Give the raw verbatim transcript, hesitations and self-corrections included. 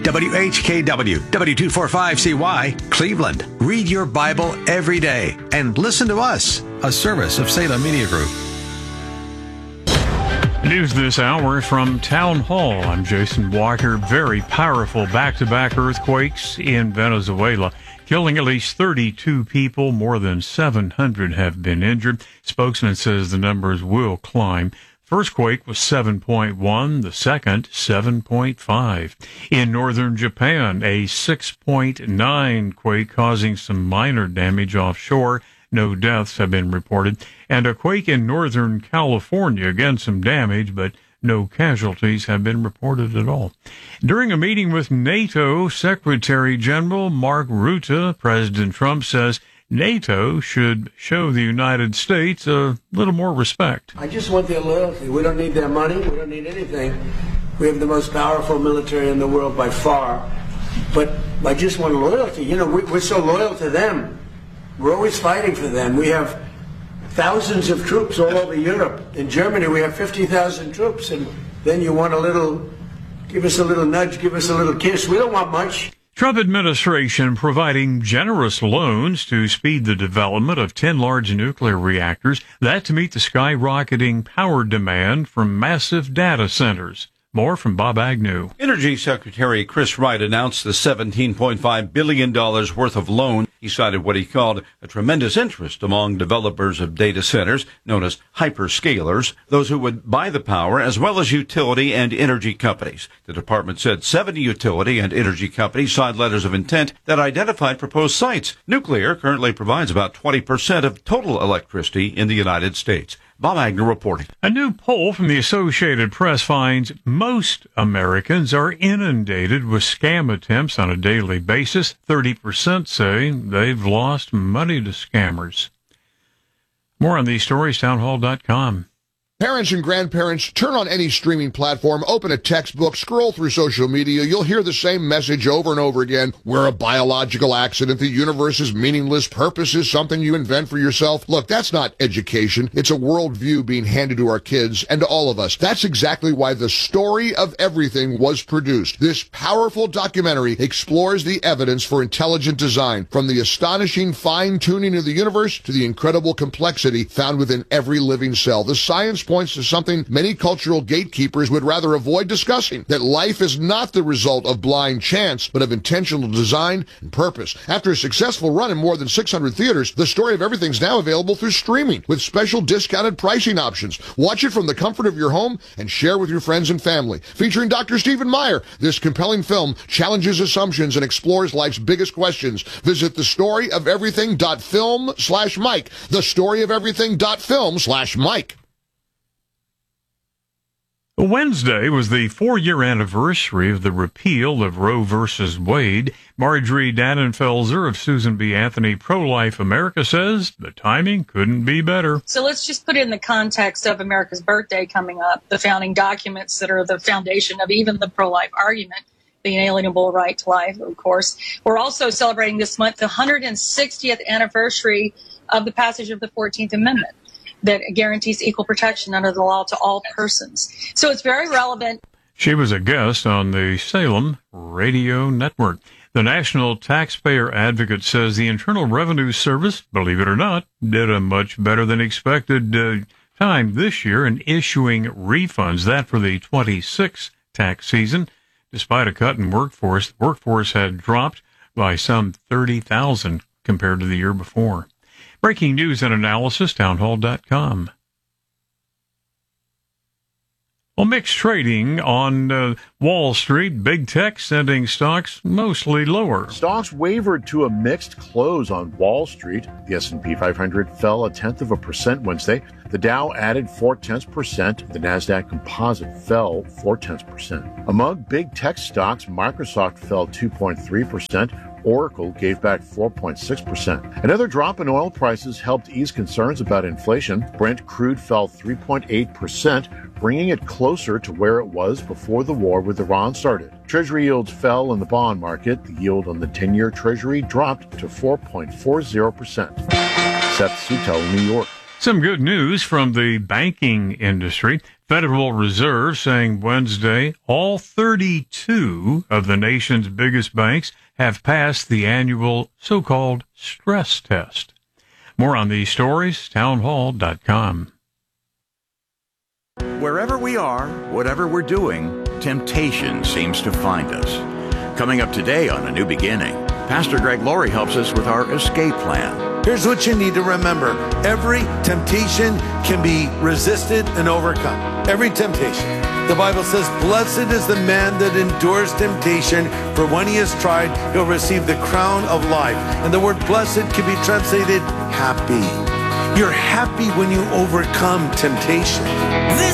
W H K W, W two forty-five C Y, Cleveland. Read your Bible every day and listen to us, a service of Salem Media Group. News this hour from Town Hall. I'm Jason Walker. Very powerful back-to-back earthquakes in Venezuela, killing at least thirty-two people. More than seven hundred have been injured. Spokesman says the numbers will climb. First quake was seven point one, the second seven point five. In northern Japan, a six point nine quake causing some minor damage offshore. No deaths have been reported. And a quake in northern California, again some damage, but no casualties have been reported at all. During a meeting with NATO Secretary General Mark Rutte, President Trump says NATO should show the United States a little more respect. I just want their loyalty. We don't need their money. We don't need anything. We have the most powerful military in the world by far. But I just want loyalty. You know, we, we're so loyal to them. We're always fighting for them. We have thousands of troops all over Europe. In Germany, we have fifty thousand troops. And then you want a little, give us a little nudge, give us a little kiss. We don't want much. Trump administration providing generous loans to speed the development of ten large nuclear reactors, that to meet the skyrocketing power demand from massive data centers. More from Bob Agnew. Energy Secretary Chris Wright announced the seventeen point five billion dollars worth of loan. He cited what he called a tremendous interest among developers of data centers, known as hyperscalers, those who would buy the power, as well as utility and energy companies. The department said seventy utility and energy companies signed letters of intent that identified proposed sites. Nuclear currently provides about twenty percent of total electricity in the United States. Bob Agnew reporting. A new poll from the Associated Press finds most Americans are inundated with scam attempts on a daily basis. thirty percent say they've lost money to scammers. More on these stories, townhall dot com. Parents and grandparents, turn on any streaming platform, open a textbook, scroll through social media. You'll hear the same message over and over again. We're a biological accident. The universe is meaningless. Purpose is something you invent for yourself. Look, that's not education. It's a worldview being handed to our kids and to all of us. That's exactly why The Story of Everything was produced. This powerful documentary explores the evidence for intelligent design, from the astonishing fine-tuning of the universe to the incredible complexity found within every living cell. The science points to something many cultural gatekeepers would rather avoid discussing, that life is not the result of blind chance, but of intentional design and purpose. After a successful run in more than six hundred theaters, The Story of Everything is now available through streaming with special discounted pricing options. Watch it from the comfort of your home and share with your friends and family. Featuring Doctor Stephen Meyer, this compelling film challenges assumptions and explores life's biggest questions. Visit thestoryofeverything.film slash Mike. Thestoryofeverything.film slash Mike. Wednesday was the four-year anniversary of the repeal of Roe versus Wade. Marjorie Dannenfelser of Susan B. Anthony Pro-Life America says the timing couldn't be better. So let's just put it in the context of America's birthday coming up, the founding documents that are the foundation of even the pro-life argument, the inalienable right to life, of course. We're also celebrating this month the one hundred sixtieth anniversary of the passage of the fourteenth Amendment, that guarantees equal protection under the law to all persons. So it's very relevant. She was a guest on the Salem Radio Network. The National Taxpayer Advocate says the Internal Revenue Service, believe it or not, did a much better than expected uh, time this year in issuing refunds, that for the twenty-six tax season. Despite a cut in workforce, the workforce had dropped by some thirty thousand compared to the year before. Breaking news and analysis, townhall dot com. Well, mixed trading on uh, Wall Street. Big tech sending stocks mostly lower. Stocks wavered to a mixed close on Wall Street. The S and P five hundred fell a tenth of a percent Wednesday. The Dow added four-tenths percent. The NASDAQ Composite fell four-tenths percent. Among big tech stocks, Microsoft fell two point three percent. Oracle gave back four point six percent. Another drop in oil prices helped ease concerns about inflation. Brent crude fell three point eight percent, bringing it closer to where it was before the war with Iran started. Treasury yields fell in the bond market. The yield on the ten-year Treasury dropped to four point four zero percent. Seth Sutel, New York. Some good news from the banking industry. Federal Reserve saying Wednesday all thirty-two of the nation's biggest banks have passed the annual so-called stress test. More on these stories, townhall dot com. Wherever we are, whatever we're doing, temptation seems to find us. Coming up today on A New Beginning, Pastor Greg Laurie helps us with our escape plan. Here's what you need to remember. Every temptation can be resisted and overcome. Every temptation. The Bible says, blessed is the man that endures temptation, for when he is tried, he'll receive the crown of life. And the word blessed can be translated happy. You're happy when you overcome temptation. This